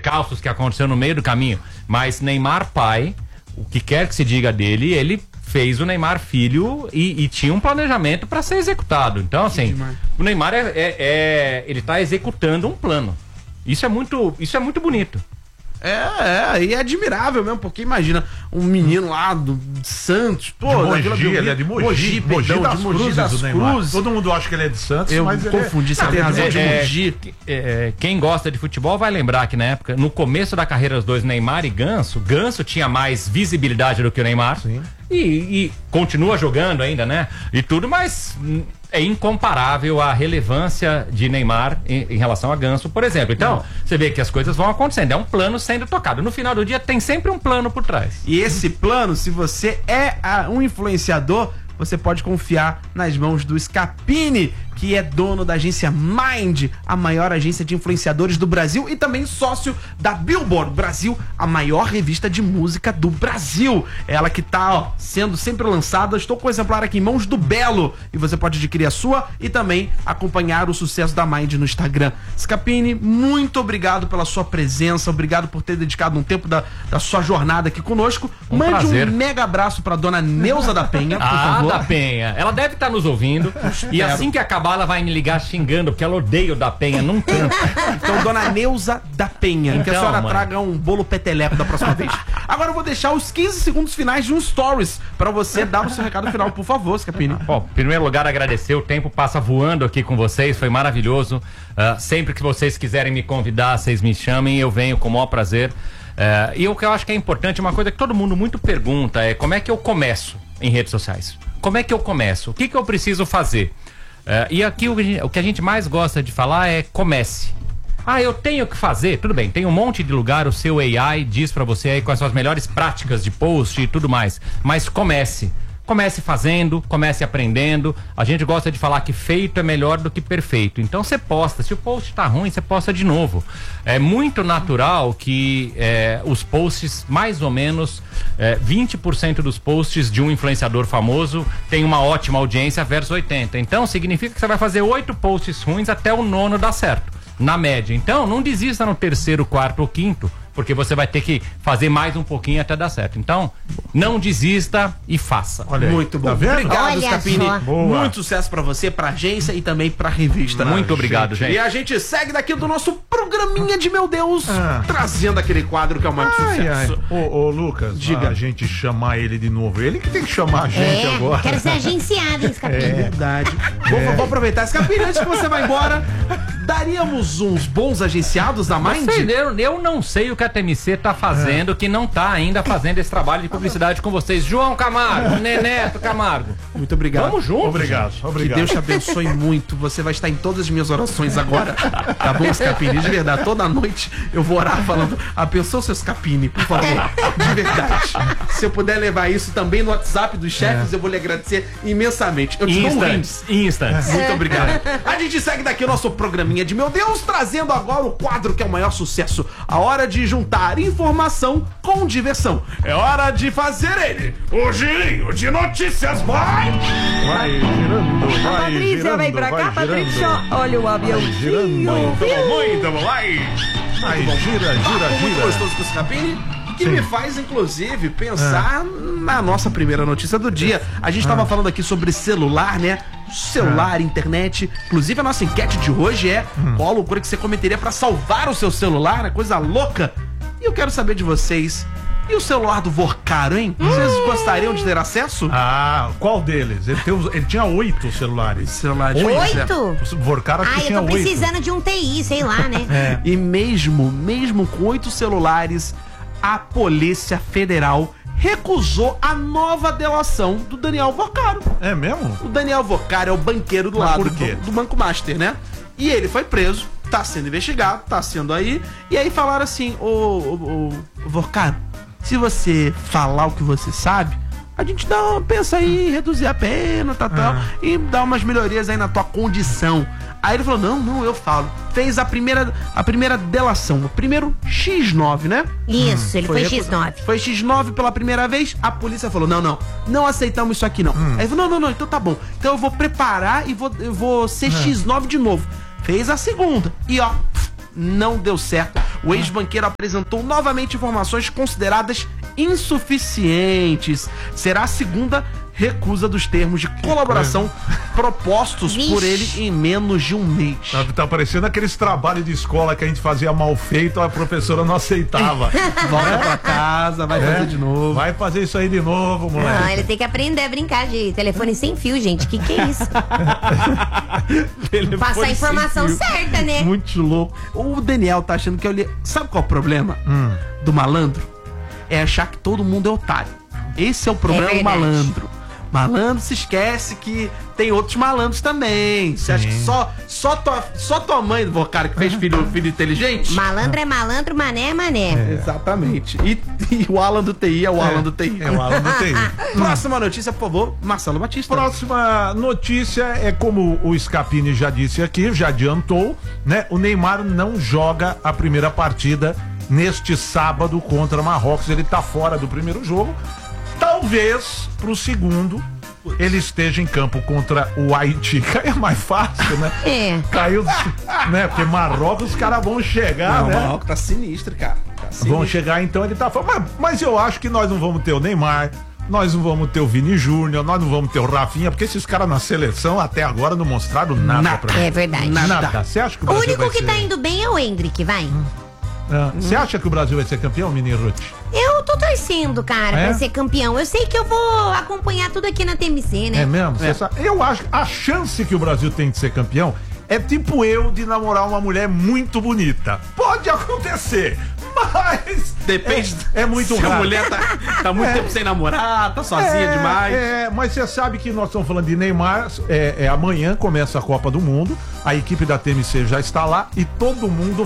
percalços que aconteceram no meio do caminho. Mas Neymar pai, o que quer que se diga dele, ele fez o Neymar filho e tinha um planejamento para ser executado. Então, assim, o Neymar ele tá executando um plano. Isso é muito bonito. E é admirável mesmo, porque imagina um menino lá do Santos, ele é de Mogi, Mogi das Cruzes. Todo mundo acha que ele é de Santos, mas eu confundi, você tem razão, de Mogi. Quem gosta de futebol vai lembrar que na época, no começo da carreira dos dois, Neymar e Ganso tinha mais visibilidade do que o Neymar. Sim. E continua jogando ainda, né? E tudo, mas é incomparável a relevância de Neymar em relação a Ganso, por exemplo. Então, você vê que as coisas vão acontecendo. É um plano sendo tocado. No final do dia, tem sempre um plano por trás. E esse plano, se você é um influenciador, você pode confiar nas mãos do Scapini, que é dono da agência Mind, a maior agência de influenciadores do Brasil e também sócio da Billboard Brasil, a maior revista de música do Brasil. Ela que tá sendo sempre lançada. Estou com o exemplar aqui em mãos do Belo e você pode adquirir a sua e também acompanhar o sucesso da Mind no Instagram. Scapini, muito obrigado pela sua presença, obrigado por ter dedicado um tempo da sua jornada aqui conosco. Mande prazer. Um mega abraço pra dona Neuza da Penha, por favor. Da Penha, ela deve estar nos ouvindo e assim que acabar ela vai me ligar xingando, porque ela odeia o da Penha, não canta. Então, dona Neuza da Penha, então, que a senhora traga um bolo peteleco da próxima vez. Agora eu vou deixar os 15 segundos finais de um Stories pra você dar o seu recado final, por favor, Scapini. Bom, em primeiro lugar, agradecer, o tempo passa voando aqui com vocês, foi maravilhoso. Sempre que vocês quiserem me convidar, vocês me chamem, eu venho com o maior prazer. E o que eu acho que é importante, uma coisa que todo mundo muito pergunta é como é que eu começo em redes sociais? Como é que eu começo? O que eu preciso fazer? E aqui o que a gente mais gosta de falar é comece. Eu tenho que fazer? Tudo bem, tem um monte de lugar, o seu AI diz pra você aí quais são as melhores práticas de post e tudo mais. Mas comece. Comece fazendo, comece aprendendo. A gente gosta de falar que feito é melhor do que perfeito. Então você posta. Se o post tá ruim, você posta de novo. É muito natural que os posts, mais ou menos 20% dos posts de um influenciador famoso tem uma ótima audiência versus 80%. Então significa que você vai fazer 8 posts ruins até o 9º dar certo, na média. Então não desista no 3º, 4º ou 5º, porque você vai ter que fazer mais um pouquinho até dar certo. Então, não desista e faça. Olha aí. Muito bom. Tá vendo? Obrigado, Scapini. Muito sucesso pra você, pra agência e também pra revista. Muito obrigado, gente. E a gente segue daqui do nosso programinha de Meu Deus, trazendo aquele quadro que é o maior sucesso. Ô, Lucas, diga. A gente chamar ele de novo. Ele que tem que chamar a gente agora. Quero ser agenciado, hein, Scapini. É verdade. Vou aproveitar, Scapini, antes que você vá embora, daríamos uns bons agenciados da Mind? Eu não sei o que a TMC tá fazendo, que não tá ainda fazendo esse trabalho de publicidade com vocês. João Camargo, Neneto Camargo. Muito obrigado. Vamos juntos. Obrigado. Que Deus te abençoe muito. Você vai estar em todas as minhas orações agora. Tá bom, Scapini? De verdade. Toda noite eu vou orar falando, abençoe o seu Scapini, por favor. De verdade. Se eu puder levar isso também no WhatsApp dos chefes, eu vou lhe agradecer imensamente. Eu te dou um Instantes. Muito obrigado. A gente segue daqui o nosso programinha de Meu Deus, trazendo agora o quadro que é o maior sucesso. A hora de juntar informação com diversão. É hora de fazer ele, o girinho de notícias. Vai girando, a Patrícia vem pra cá, Patrícia. Olha o aviãozinho. Muito bom, vai. Gira. Muito gostoso com o Scapini. Que me faz, inclusive, pensar na nossa primeira notícia do dia. A gente estava falando aqui sobre celular, né? Celular, internet. Inclusive, a nossa enquete de hoje é qual a loucura que você cometeria para salvar o seu celular, né? Coisa louca. E eu quero saber de vocês. E o celular do Vorcaro, hein? Vocês gostariam de ter acesso? Qual deles? Ele tinha 8 celulares. 8? O Vorcaro acho que tinha 8. Eu tô precisando de um TI, sei lá, né? E mesmo com 8 celulares, a Polícia Federal recusou a nova delação do Daniel Vorcaro. É mesmo? O Daniel Vorcaro é o banqueiro do lado do Banco Master, né? E ele foi preso, tá sendo investigado, tá sendo aí. E aí falaram assim, ô Vorcaro, se você falar o que você sabe, a gente pensa aí em reduzir a pena, tal, e dar umas melhorias aí na tua condição. Aí ele falou, não, eu falo. Fez a primeira delação, o primeiro X9, né? Isso, ele foi X9. Foi X9 pela primeira vez, a polícia falou, não aceitamos isso aqui não. Aí ele falou, não, então tá bom. Então eu vou preparar e eu vou ser X9 de novo. Fez a segunda e não deu certo. O ex-banqueiro apresentou novamente informações consideradas insuficientes. Será a segunda recusa dos termos de colaboração propostos por ele em menos de um mês. Tá parecendo aqueles trabalhos de escola que a gente fazia mal feito, a professora não aceitava. Volta pra casa, vai fazer de novo. Vai fazer isso aí de novo, moleque. Não, ele tem que aprender a brincar de telefone sem fio, gente. Que é isso? Passar a informação certa, né? Muito louco. O Daniel tá achando que eu li... Sabe qual é o problema do malandro? É achar que todo mundo é otário. Esse é o problema do malandro. Malandro se esquece que tem outros malandros também. Você acha que só tua mãe, cara, que fez filho inteligente? Malandro é malandro, mané é mané. Exatamente. E o Alan do TI é o Alan do TI. É o Alan do TI. Próxima notícia, por favor, Marcelo Batista. Próxima notícia é como o Scapini já disse aqui, já adiantou, né? O Neymar não joga a primeira partida neste sábado contra Marrocos. Ele tá fora do primeiro jogo. Talvez pro segundo ele esteja em campo contra o Haiti. É mais fácil, né? É. Caiu, né? Porque Marrocos, os caras vão chegar, Não, né? o Marrocos tá sinistro, cara. Tá sinistro. Vão chegar, então ele tá fora. Mas eu acho que nós não vamos ter o Neymar, nós não vamos ter o Vini Júnior, nós não vamos ter o Rafinha, porque esses caras na seleção até agora não mostraram nada pra mim. É verdade. Nada. Você acha que o O Brasil único vai que ser... tá indo bem é o Hendrick, vai. Você acha que o Brasil vai ser campeão, Mini Ruth? Eu tô torcendo, cara, pra ser campeão. Eu sei que eu vou acompanhar tudo aqui na TMC, né? É mesmo? Você sabe? Eu acho que a chance que o Brasil tem de ser campeão é tipo eu de namorar uma mulher muito bonita. Pode acontecer, mas Depende. É muito Se raro. a mulher tá muito tempo sem namorar, tá sozinha demais. Mas você sabe que nós estamos falando de Neymar. Amanhã começa a Copa do Mundo. A equipe da TMC já está lá e todo mundo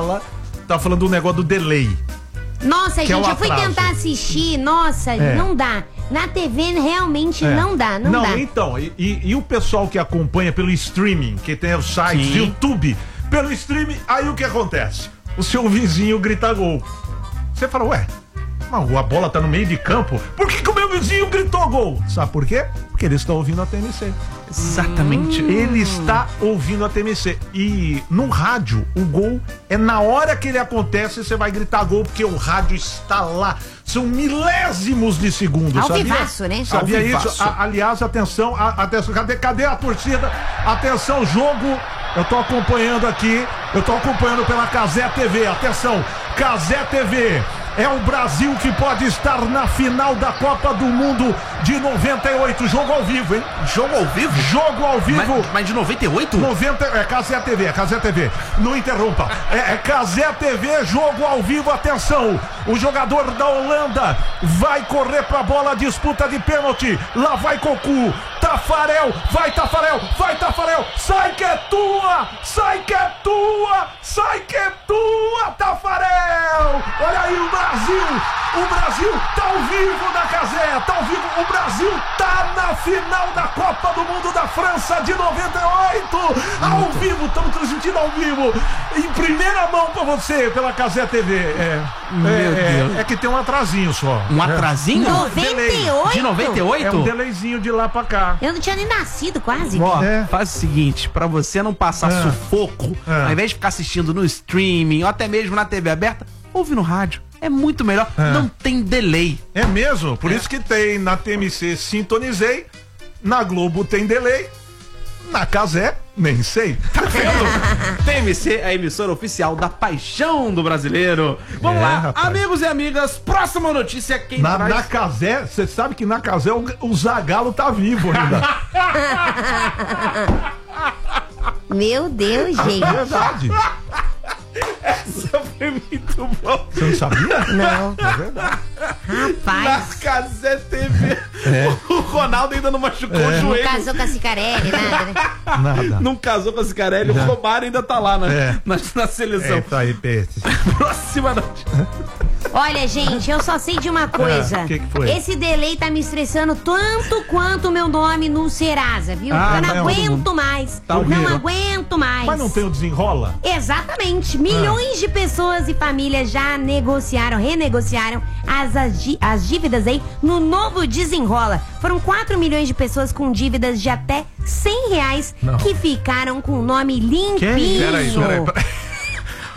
tá falando do negócio do delay. Nossa, Que gente, é o eu fui atraso. tentar assistir. Nossa, não dá. Na TV realmente não dá, não dá. Então, e o pessoal que acompanha pelo streaming, que tem os sites, Sim. YouTube, pelo streaming, aí o que acontece? O seu vizinho grita gol. Você fala, ué, mas a bola tá no meio de campo, por que o meu vizinho gritou gol? Sabe por quê? Porque ele está ouvindo a TMC. Exatamente. Ele está ouvindo a TMC. E no rádio, o gol é na hora que ele acontece, você vai gritar gol, porque o rádio está lá. São milésimos de segundo. Ao sabia? vivaço, né? Sabia Ao isso? vivaço. Aliás, atenção, cadê a torcida? Atenção, jogo. Eu tô acompanhando aqui, eu tô acompanhando pela Cazé TV. Atenção, Cazé TV. É o Brasil que pode estar na final da Copa do Mundo de 98. Jogo ao vivo, hein? Jogo ao vivo? Jogo ao vivo. Mas de 98? 90, Cazé TV. Não interrompa. Cazé TV, jogo ao vivo, atenção. O jogador da Holanda vai correr pra bola, disputa de pênalti. Lá vai Cocu. Tafarel, vai Tafarel, sai que é tua, Tafarel. Olha aí o Brasil tá ao vivo na Cazé, tá ao vivo, o Brasil tá na final da Copa do Mundo da França de 98, ao vivo, estamos transmitindo ao vivo, em primeira mão pra você, pela Cazé TV. Meu Deus. É que tem um atrasinho só. Um atrasinho? 98? De 98? É um delayzinho de lá pra cá. Eu não tinha nem nascido quase. Ó, faz o seguinte, pra você não passar sufoco, ao invés de ficar assistindo no streaming ou até mesmo na TV aberta, ouve no rádio. É muito melhor. Não tem delay. É mesmo? Por isso que tem na TMC sintonizei, na Globo tem delay, na Cazé nem sei. Tá vendo? TMC, a emissora oficial da paixão do brasileiro. Vamos lá, rapaz. amigos e amigas, próxima notícia quem Na traz... Cazé, você sabe que na Cazé o Zagallo tá vivo ainda. Meu Deus, É gente. verdade. Essa foi muito boa. Você não sabia? Não. É verdade. Na Rapaz. Cazé TV. O Ronaldo ainda não machucou o Não joelho. casou com a Cicarelli, nada, né? Nada. Não casou com a Cicarelli. O Romário ainda tá lá na seleção. Eita aí, peixe. Próxima notícia. Olha, gente, eu só sei de uma coisa. que foi? Esse delay tá me estressando tanto quanto o meu nome no Serasa, viu? Ah, eu não não, aguento mais. Tá não horrível. aguento mais. Mas não tem o desenrola? Exatamente. Milhões de pessoas e famílias já renegociaram as dívidas aí no novo Desenrola. Foram 4 milhões de pessoas com dívidas de até R$100 que ficaram com o nome limpinho. Peraí.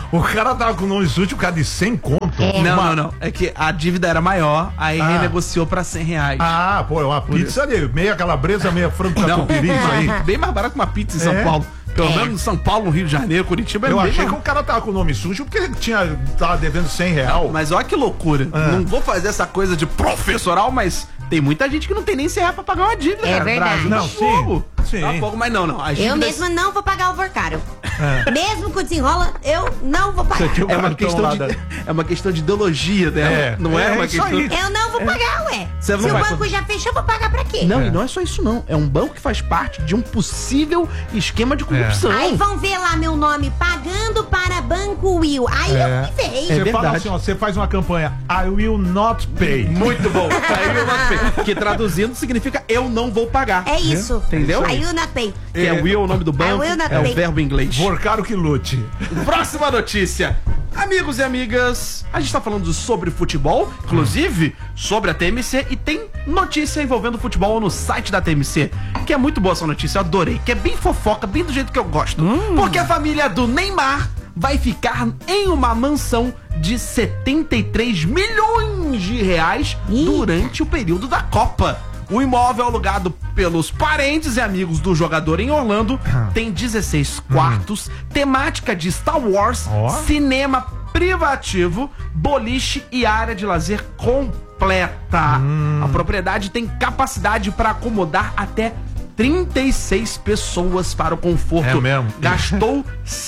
O cara tava com o nome sujo, o cara de 100 conto. Não. É que a dívida era maior, aí renegociou pra R$100. Ah, pô, é uma pizza de meia calabresa, meia frango catupiry, isso aí. Bem mais barato que uma pizza em São Paulo. Pelo menos em São Paulo, no Rio de Janeiro, Curitiba é Eu bem achei mais... que o cara tava com o nome sujo porque ele tava devendo R$100. Mas olha que loucura. Não vou fazer essa coisa de professoral, mas tem muita gente que não tem nem R$100 pra pagar uma dívida, É cara. verdade. Brasil, Não, fogo. sim. Tá fogo, mas não. As Eu dívidas- mesma não vou pagar o overcaro. Mesmo com o desenrola, eu não vou pagar. Você tinha o É uma, cartão questão lá de, da- é uma questão de ideologia dela. Não é uma isso questão... aí. Eu não vou pagar, ué. Você Se não o vai banco já fechou, eu vou pagar pra quê? Não, e não é só isso não. É um banco que faz parte de um possível esquema de corrupção. Aí vão ver lá meu nome, pagando para Banco Will. Aí eu me ferrei. Você fala verdade. assim, ó, você faz uma campanha, I will not pay. Muito bom. Aí eu não sei. Que traduzindo significa eu não vou pagar. É isso. Entendeu? Aí eu not pay. Que é will, o nome do banco, will not é pay. o verbo em inglês. Por caro que lute. Próxima notícia. Amigos e amigas, a gente tá falando sobre futebol, inclusive sobre a TMC, e tem notícia envolvendo futebol no site da TMC, que é muito boa essa notícia, eu adorei, que é bem fofoca, bem do jeito que eu gosto. Porque a família do Neymar vai ficar em uma mansão de 73 milhões de reais durante o período da Copa. O imóvel alugado pelos parentes e amigos do jogador em Orlando tem 16 quartos, temática de Star Wars, cinema privativo, boliche e área de lazer completa. A propriedade tem capacidade para acomodar até 36 pessoas para o conforto. É mesmo? Gastou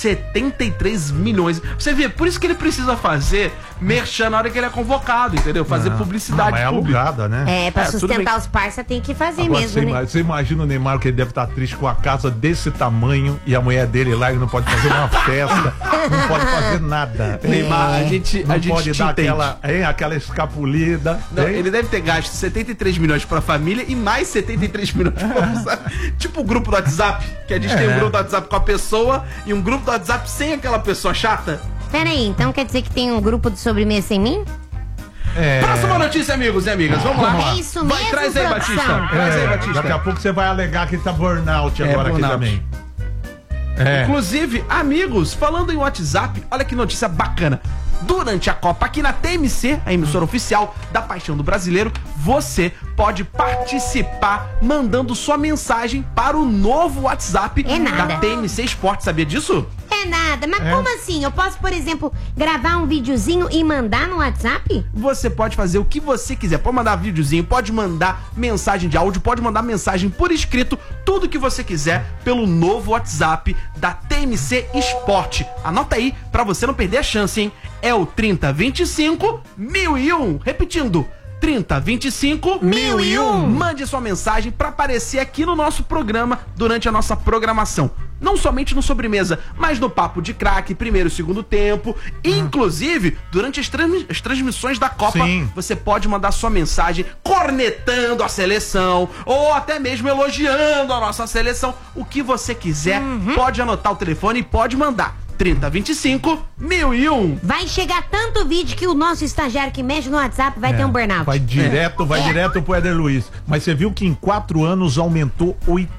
73 milhões. Você vê, por isso que ele precisa fazer merchan na hora que ele é convocado, entendeu? Fazer publicidade Mas é pública. alugada, né? É, pra tudo sustentar bem. os parça tem que fazer Agora, mesmo, né? você imagina o Neymar, que ele deve estar triste com a casa desse tamanho e a mulher dele lá, ele não pode fazer uma festa, não pode fazer nada. Neymar, a gente Pode te dar entende. aquela escapulida. Não, hein? ele deve ter gasto 73 milhões pra família e mais 73 milhões pra... Tipo o grupo do WhatsApp, que a gente tem um grupo do WhatsApp com a pessoa e um grupo do WhatsApp sem aquela pessoa chata. Pera aí, então quer dizer que tem um grupo de sobremesa sem mim? Próxima notícia, amigos e amigas. Vamos lá. É isso Vai, mesmo, traz aí, produção. Batista. Traz aí, Batista. Daqui a pouco você vai alegar que ele tá burnout agora aqui burnout. também. Inclusive, amigos, falando em WhatsApp, olha que notícia bacana. Durante a Copa aqui na TMC, a emissora oficial da Paixão do Brasileiro, você pode participar mandando sua mensagem para o novo WhatsApp É nada. da TMC Esporte. Sabia disso? É nada, mas como assim? Eu posso, por exemplo, gravar um videozinho e mandar no WhatsApp? Você pode fazer o que você quiser. Pode mandar videozinho, pode mandar mensagem de áudio, pode mandar mensagem por escrito, tudo que você quiser pelo novo WhatsApp da TMC Esporte. Anota aí pra você não perder a chance, hein? É o 3025 1001. Repetindo. 3025 1001. Mande sua mensagem pra aparecer aqui no nosso programa durante a nossa programação. Não somente no Sobremesa, mas no Papo de Craque, primeiro e segundo tempo. Inclusive, durante as transmissões da Copa, Sim. você pode mandar sua mensagem cornetando a seleção ou até mesmo elogiando a nossa seleção. O que você quiser, pode anotar o telefone e pode mandar. 3025 1001. Vai chegar tanto vídeo que o nosso estagiário que mexe no WhatsApp vai ter um burnout. Vai direto pro Éder Luiz. Mas você viu que em 4 anos aumentou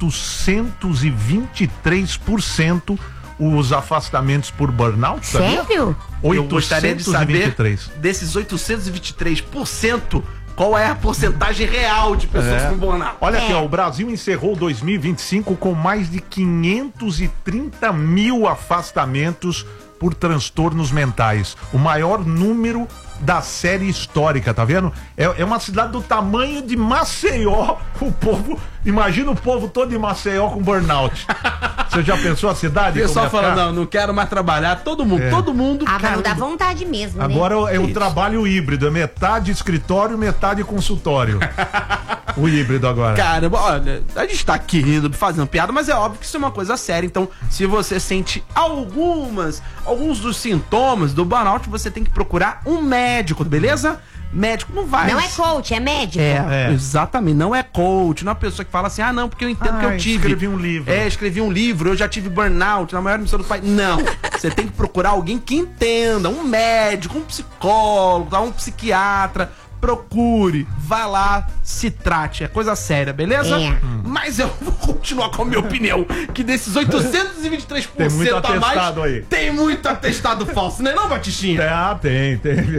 823% os afastamentos por burnout, sabia? Sério? Eu gostaria de saber 823. desses 823%, qual é a porcentagem real de pessoas com burnout. Olha aqui, ó, o Brasil encerrou 2025 com mais de 530 mil afastamentos por transtornos mentais. O maior número da série histórica, tá vendo? É uma cidade do tamanho de Maceió. O povo, imagina o povo todo de Maceió com burnout. Você já pensou a cidade? O pessoal como ia falando, ficar? não quero mais trabalhar. Todo mundo. Ah, mas não dá caramba. vontade mesmo, né? Agora é o Isso. trabalho híbrido, é metade escritório, metade consultório. O híbrido agora. Caramba, olha, a gente tá aqui rindo, fazendo piada, mas é óbvio que isso é uma coisa séria. Então, se você sente alguns dos sintomas do burnout, você tem que procurar um médico, beleza? Médico não vai. Não é coach, é médico. Exatamente, não é coach, não é uma pessoa que fala assim, não, porque eu entendo que eu tive. Escrevi um livro. Escrevi um livro, eu já tive burnout, na maior emissora do país. Não, você tem que procurar alguém que entenda, um médico, um psicólogo, um psiquiatra, procure, vá lá, se trate, é coisa séria, beleza? Mas eu vou continuar com a minha opinião, que desses 823% tem muito a mais, atestado aí. tem muito atestado falso, né não, Batistinha? Tem.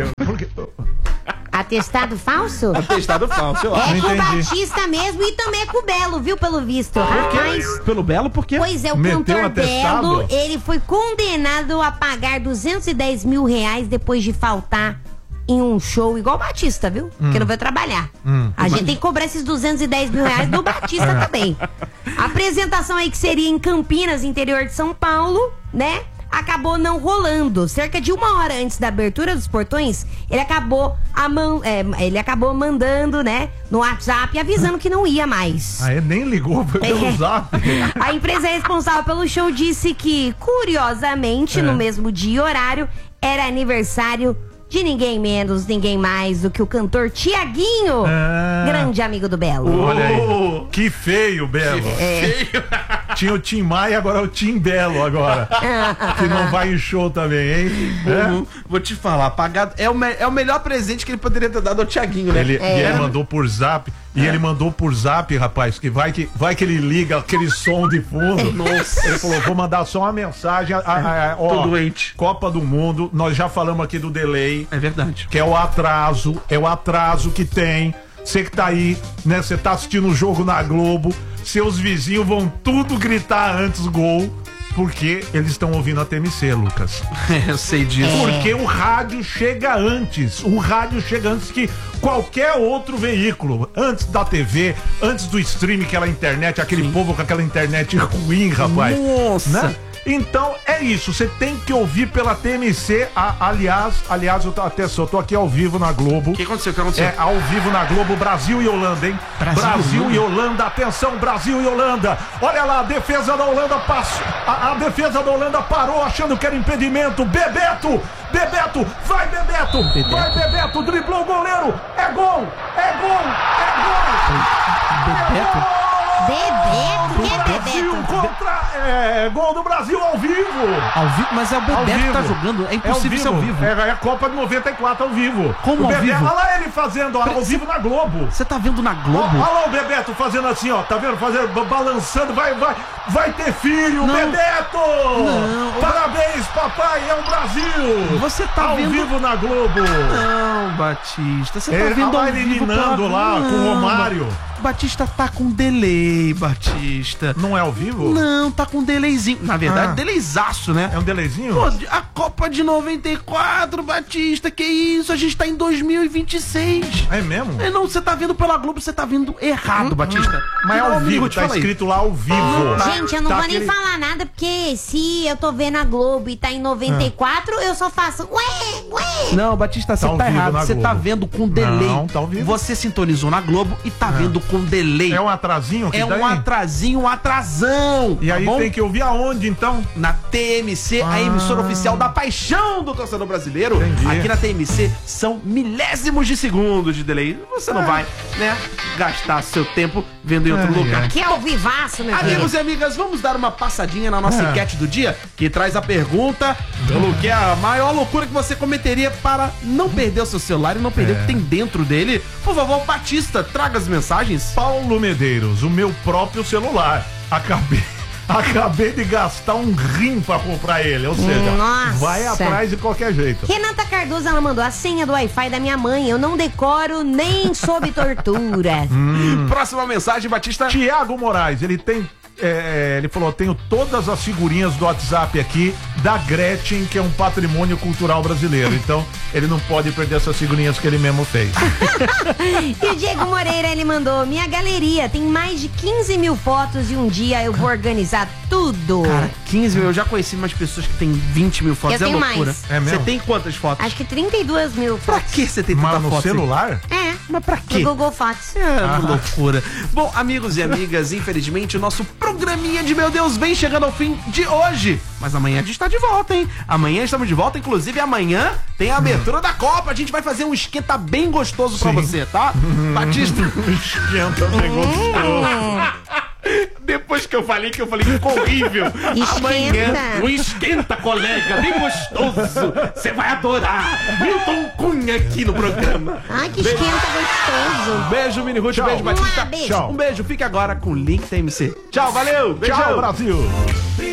Atestado falso? Atestado falso, eu acho. É com o entendi. Batista mesmo e também é com o Belo, viu, pelo visto. Rapaz, Pelo Belo, por quê? pois é, o Meteu cantor atestado? Belo, ele foi condenado a pagar R$210 mil depois de faltar em um show igual o Batista, viu? Que não veio trabalhar. A gente tem que cobrar esses R$210 mil do Batista também. A apresentação aí que seria em Campinas, interior de São Paulo, né? Acabou não rolando. Cerca de 1 hora antes da abertura dos portões, ele acabou mandando, né, no WhatsApp, avisando que não ia mais. Ah, ele nem ligou pelo zap. A empresa responsável pelo show disse que, curiosamente, no mesmo dia e horário, era aniversário de ninguém menos, ninguém mais do que o cantor Tiaguinho, grande amigo do Belo. Olha aí. Que feio, Belo. Tinha o Tim Maia, agora é o Tim Belo agora. Que não vai em show também, hein? Vou te falar, pagado é o melhor presente que ele poderia ter dado ao Thiaguinho, né? E ele mandou por zap. E ele mandou por zap, rapaz, que vai que ele liga aquele som de fundo. Nossa. Ele falou, vou mandar só uma mensagem. Tô doente. Copa do Mundo, nós já falamos aqui do delay. É verdade. Que é o atraso que tem. Você que tá aí, né? Você tá assistindo o jogo na Globo, seus vizinhos vão tudo gritar antes gol, porque eles estão ouvindo a TMC, Lucas. Eu sei disso. Porque o rádio chega antes. O rádio chega antes que qualquer outro veículo. Antes da TV, antes do streaming, aquela internet, aquele povo com aquela internet ruim, rapaz. Nossa. Né? Então é isso, você tem que ouvir pela TMC. Aliás, eu tô aqui ao vivo na Globo. O que aconteceu? É ao vivo na Globo, Brasil e Holanda, hein? Brasil e Holanda, atenção, Brasil e Holanda. Olha lá, a defesa da Holanda passou. A defesa da Holanda parou achando que era impedimento. Bebeto, vai Bebeto. Vai Bebeto, driblou o goleiro. É gol. Bebeto? Bebeto? Que é Brasil Bebeto? contra gol do Brasil ao vivo. Ao vivo? Mas é o Bebeto que tá vivo. jogando. É impossível ser ao vivo. É a Copa de 94 ao vivo. Como o ao Bebeto, vivo? olha lá ele fazendo ao vivo na Globo. Você tá vendo na Globo? Olha lá o Bebeto fazendo assim, ó. Tá vendo? Balançando. Vai ter filho, Não. Bebeto! Não. Parabéns, papai. É o Brasil. Você tá ao vendo... vivo na Globo. Não, Batista. Você tá vendo lá ao ele vivo eliminando lá com o Romário. Batista tá com delay, Batista. Não é ao vivo? Não, tá com delayzinho. Na verdade, delayzaço, né? É um delayzinho? Pô, a Copa de 94, Batista, que isso? A gente tá em 2026. É mesmo? É, não, você tá vendo pela Globo, você tá vendo errado, Batista. Mas é Meu ao amigo, vivo, te tá fala aí. escrito lá ao vivo. Gente, eu não Tá vou aquele- nem falar nada, porque se eu tô vendo a Globo e tá em 94, eu só faço ué. Não, Batista, você Tá ao tá vivo errado. na Você tá Globo. vendo com delay. Não, tá ao vivo. Você sintonizou na Globo e tá vendo com delay. É um atrasinho que É daí? um atrasinho, um atrasão. E aí tá bom? tem que ouvir aonde, então? Na TMC, a emissora oficial da paixão do torcedor brasileiro. Entendi. Aqui na TMC são milésimos de segundo de delay. Você não vai, né, gastar seu tempo vendo em outro lugar. Que é o vivaço, meu Amigos querido. e amigas, vamos dar uma passadinha na nossa enquete do dia, que traz a pergunta pelo que é a maior loucura que você cometeria para não perder o seu celular e não perder o que tem dentro dele. Por favor, Batista, traga as mensagens. Paulo Medeiros, o meu próprio celular. Acabei de gastar um rim pra comprar ele. Ou seja, Nossa. vai atrás de qualquer jeito. Renata Cardoso, ela mandou a senha do Wi-Fi da minha mãe. Eu não decoro nem sob tortura. Próxima mensagem, Batista. Tiago Moraes, ele tem. Ele falou: tenho todas as figurinhas do WhatsApp aqui da Gretchen, que é um patrimônio cultural brasileiro. Então, ele não pode perder essas figurinhas que ele mesmo fez. E o Diego Moreira, ele mandou: minha galeria tem mais de 15 mil fotos e um dia eu vou organizar tudo. Cara, 15 mil. Eu já conheci umas pessoas que têm 20 mil fotos. Eu É tenho loucura. mais. É mesmo? Você tem quantas fotos? Acho que 32 mil Pra fotos. que você tem tanta Mas no foto? celular? É, Mas pra quê? no Google Fotos. É, loucura. Bom, amigos e amigas, infelizmente o nosso programinha de Meu Deus vem chegando ao fim de hoje. Mas amanhã a gente tá de volta, hein? Amanhã estamos de volta, inclusive amanhã tem a abertura da Copa. A gente vai fazer um esquenta bem gostoso pra você, tá? Batista. Esquenta, pegou. Depois que eu falei que ficou horrível. Amanhã, o esquenta, colega, bem gostoso. Você vai adorar. Milton Cunha aqui no programa. Ai, que esquenta gostoso. Beijo, Mini Ruth, beijo, Batista. Beijo. Tchau. Um beijo, fica agora com o Link TMC. Tchau, valeu. Beijão. Tchau, Brasil.